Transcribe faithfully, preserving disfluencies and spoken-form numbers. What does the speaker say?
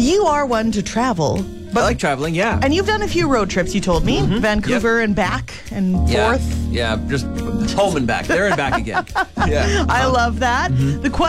you are one to travel. But I like traveling, yeah. And you've done a few road trips, you told me. Mm-hmm. Vancouver yep. and back and yeah. forth. Yeah, just home and back. There and back again. Yeah. I love that. Mm-hmm. The question